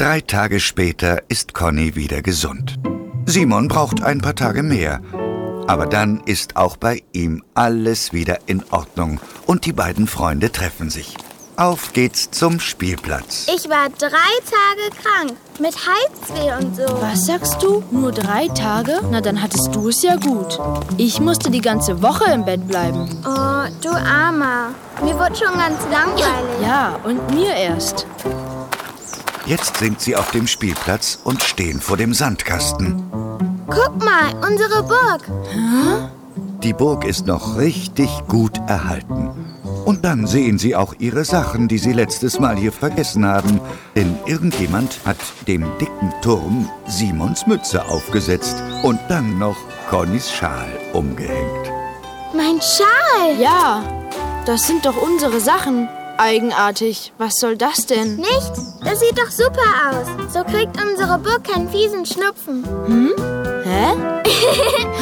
3 Tage später ist Conny wieder gesund. Simon braucht ein paar Tage mehr. Aber dann ist auch bei ihm alles wieder in Ordnung und die beiden Freunde treffen sich. Auf geht's zum Spielplatz. Ich war 3 Tage krank, mit Halsweh und so. Was sagst du? Nur 3 Tage? Na, dann hattest du es ja gut. Ich musste die ganze Woche im Bett bleiben. Oh, du Armer. Mir wird schon ganz langweilig. Ja, und mir erst. Jetzt sind sie auf dem Spielplatz und stehen vor dem Sandkasten. Guck mal, unsere Burg. Die Burg ist noch richtig gut erhalten. Und dann sehen sie auch ihre Sachen, die sie letztes Mal hier vergessen haben. Denn irgendjemand hat dem dicken Turm Simons Mütze aufgesetzt und dann noch Connys Schal umgehängt. Mein Schal. Ja, das sind doch unsere Sachen. Eigenartig. Was soll das denn? Nicht? Das sieht doch super aus. So kriegt unsere Burg keinen fiesen Schnupfen. Hä?